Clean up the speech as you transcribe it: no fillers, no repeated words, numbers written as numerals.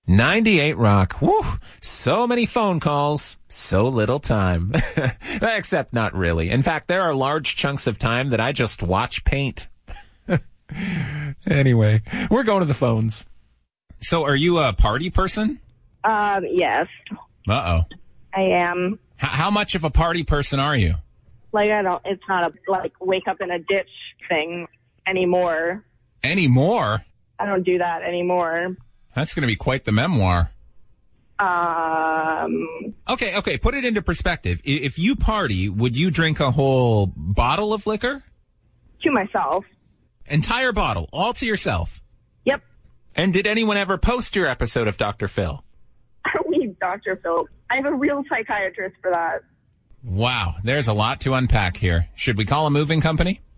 98 Rock. Woo! So many phone calls, so little time. Except not really. In fact, there are large chunks of time that I just watch paint. Anyway, we're going to the phones. So are you a party person? Yes. Uh-oh. I am. How much of a party person are you? Like, it's not a, wake up in a ditch thing anymore. Anymore? I don't do that anymore. That's going to be quite the memoir. Okay, put it into perspective. If you party, would you drink a whole bottle of liquor? To myself. Entire bottle, all to yourself? Yep. And did anyone ever post your episode of Dr. Phil? I don't need Dr. Phil. I have a real psychiatrist for that. Wow, there's a lot to unpack here. Should we call a moving company?